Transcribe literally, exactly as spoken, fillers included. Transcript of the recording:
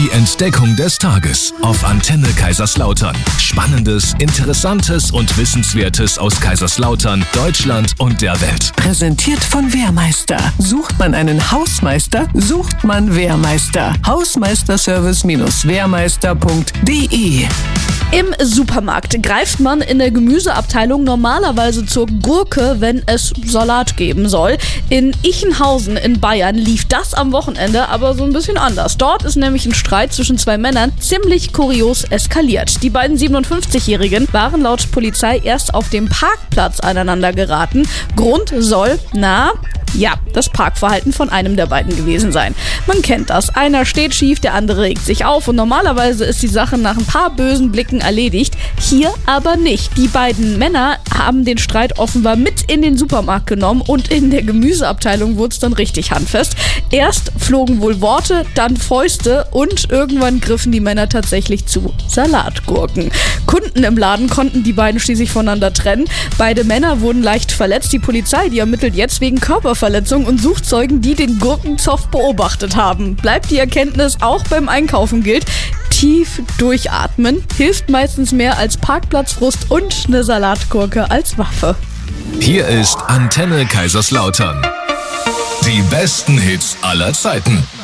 Die Entdeckung des Tages auf Antenne Kaiserslautern. Spannendes, Interessantes und Wissenswertes aus Kaiserslautern, Deutschland und der Welt. Präsentiert von Wehrmeister. Sucht man einen Hausmeister, sucht man Wehrmeister. Hausmeisterservice Wehrmeister punkt de. Im Supermarkt greift man in der Gemüseabteilung normalerweise zur Gurke, wenn es Salat geben soll. In Ichenhausen in Bayern lief das am Wochenende aber so ein bisschen anders. Dort ist nämlich ein Streit zwischen zwei Männern ziemlich kurios eskaliert. Die beiden siebenundfünfzigjährigen waren laut Polizei erst auf dem Parkplatz aneinander geraten. Grund soll, na... ja, das Parkverhalten von einem der beiden gewesen sein. Man kennt das. Einer steht schief, der andere regt sich auf und normalerweise ist die Sache nach ein paar bösen Blicken erledigt. Hier aber nicht. Die beiden Männer haben den Streit offenbar mit in den Supermarkt genommen und in der Gemüseabteilung wurde es dann richtig handfest. Erst flogen wohl Worte, dann Fäuste und irgendwann griffen die Männer tatsächlich zu Salatgurken. Kunden im Laden konnten die beiden schließlich voneinander trennen. Beide Männer wurden leicht verletzt. Die Polizei, die ermittelt jetzt wegen Körperverletzung und sucht Zeugen, die den Gurkenzoff beobachtet haben. Bleibt die Erkenntnis, auch beim Einkaufen gilt: tief durchatmen hilft meistens mehr als Parkplatzfrust und eine Salatgurke als Waffe. Hier ist Antenne Kaiserslautern. Die besten Hits aller Zeiten.